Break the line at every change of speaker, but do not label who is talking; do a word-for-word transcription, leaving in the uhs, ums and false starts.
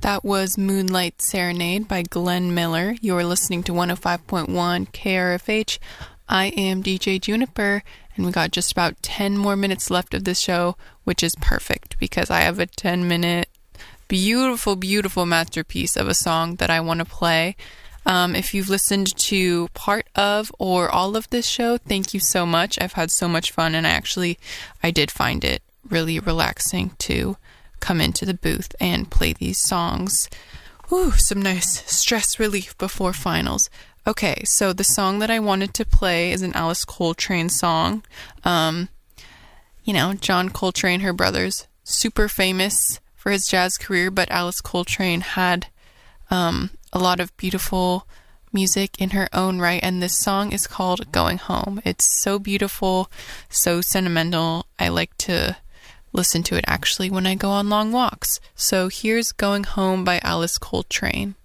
That was Moonlight Serenade by Glenn Miller. You're listening to one oh five point one K R F H. I am D J Juniper, and we got just about ten more minutes left of this show, which is perfect because I have a ten minute beautiful, beautiful masterpiece of a song that I want to play. Um, if you've listened to part of or all of this show, thank you so much. I've had so much fun, and I actually, I did find it really relaxing to come into the booth and play these songs. Ooh, some nice stress relief before finals. Okay, so the song that I wanted to play is an Alice Coltrane song. Um, you know, John Coltrane, her brother's super famous for his jazz career, but Alice Coltrane had um, a lot of beautiful music in her own right, and this song is called Going Home. It's so beautiful, so sentimental. I like to listen to it actually when I go on long walks. So here's Going Home by Alice Coltrane.